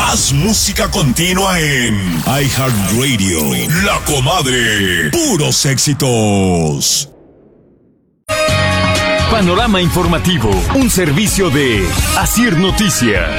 Más música continua en iHeartRadio. La Comadre. Puros éxitos. Panorama informativo, un servicio de Asir Noticias.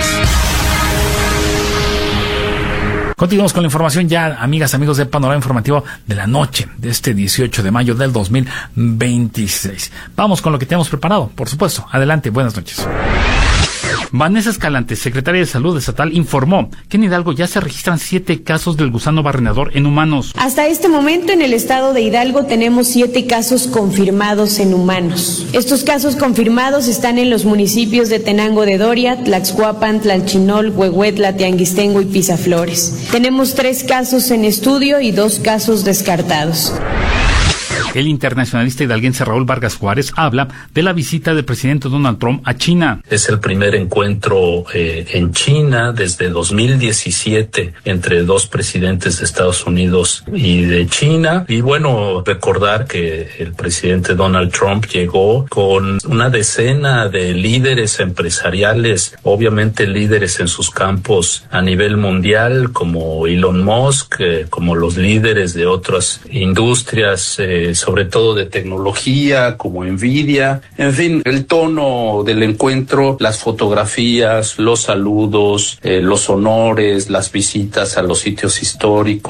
Continuamos con la información ya, amigas, amigos de Panorama Informativo de la noche de este 18 de mayo del 2026. Vamos con lo que tenemos preparado, por supuesto. Adelante, buenas noches. Vanessa Escalante, secretaria de Salud Estatal, informó que en Hidalgo ya se registran 7 casos del gusano barrenador en humanos. Hasta este momento en el estado de Hidalgo tenemos 7 casos confirmados en humanos. Estos casos confirmados están en los municipios de Tenango de Doria, Tlaxcuapan, Tlalchinol, Huehuetla, Tianguistengo y Pisaflores. Tenemos 3 casos en estudio y 2 casos descartados. El internacionalista hidalguense Raúl Vargas Juárez habla de la visita del presidente Donald Trump a China. Es el primer encuentro en China desde 2017 entre 2 presidentes de Estados Unidos y de China. Y bueno, recordar que el presidente Donald Trump llegó con una decena de líderes empresariales, obviamente líderes en sus campos a nivel mundial, como Elon Musk, como los líderes de otras industrias, sobre todo de tecnología, como Nvidia. En fin, el tono del encuentro, las fotografías, los saludos, los honores, las visitas a los sitios históricos.